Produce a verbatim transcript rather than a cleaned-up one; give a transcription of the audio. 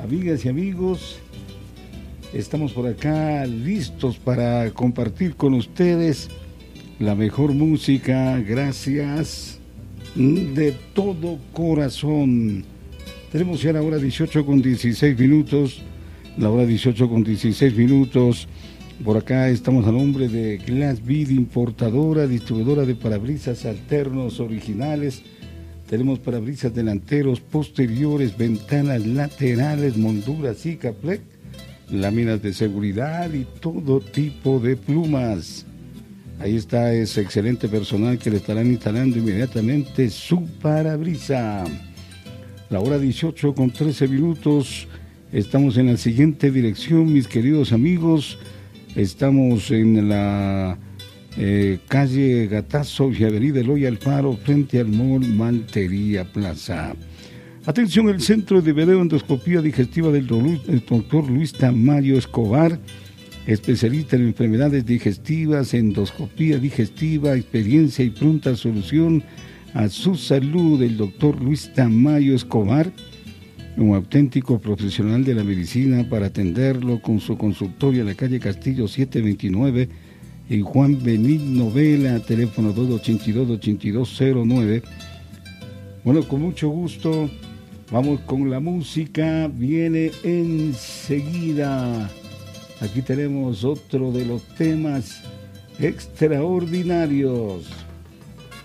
amigas y amigos, estamos por acá listos para compartir con ustedes la mejor música, gracias de todo corazón. Tenemos ya la hora dieciocho con dieciséis minutos, la hora dieciocho con dieciséis minutos. Por acá estamos a nombre de Glass Vid, importadora, distribuidora de parabrisas alternos originales. Tenemos parabrisas delanteros, posteriores, ventanas laterales, molduras Sikaflex, láminas de seguridad y todo tipo de plumas. Ahí está ese excelente personal que le estarán instalando inmediatamente su parabrisa. La hora dieciocho con trece minutos. Estamos en la siguiente dirección, mis queridos amigos. Estamos en la eh, calle Gatazo y avenida Eloy Alfaro, frente al Mall Maltería Plaza. Atención, el Centro de Videoendoscopía Digestiva del doctor Luis Tamayo Escobar, especialista en enfermedades digestivas, endoscopía digestiva, experiencia y pronta solución a su salud. El doctor Luis Tamayo Escobar, un auténtico profesional de la medicina, para atenderlo con su consultorio en la calle Castillo setecientos veintinueve y Juan Benigno Vela, teléfono dos ochenta y dos, ochenta y dos cero nueve. Bueno, con mucho gusto, vamos con la música, viene enseguida. Aquí tenemos otro de los temas extraordinarios.